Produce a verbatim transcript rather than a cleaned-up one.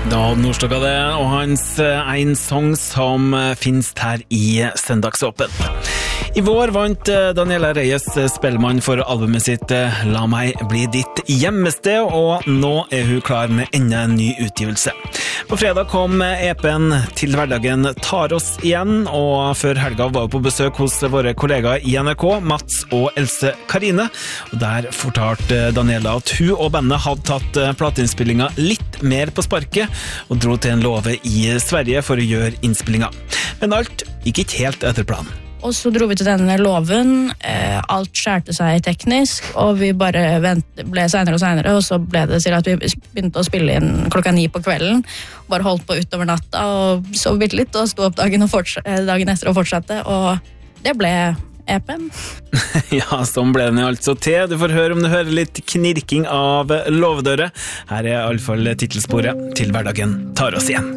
Da Nordstoga det, og hans en sang som finnes her i Søndagsåpen. I vår vant Daniela Reyes Spellemann for albumet sitt La meg bli ditt hjemmested, og nå er hun klar med enda en ny utgivelse. På fredag kom E P-en Til hverdagen tar oss igjen, og før helga var hun på besøk hos våre kollegaer i N R K, Mats og Else Karine, og der fortalte Daniela at hun og bandet hadde tatt plateinnspillinga litt mer på sparket, og dro til en låve i Sverige for å gjøre innspillinga. Men alt gikk ikke helt etter planen. Og så dro vi til denne låven, eh, alt skjærte seg teknisk, og vi bare vent, ble senere og senere, og så ble det til at vi begynte å spille inn klokka ni på kvelden, bare holdt på utover natta, og sov bitte litt, og stod opp dagen, og dagen etter og fortsatte, og det ble E P-en. Ja, sånn ble den altså til. Du får høre om du hører litt knirking av låvedører. Her er i alle fall titelsporet Til hverdagen tar oss igjen.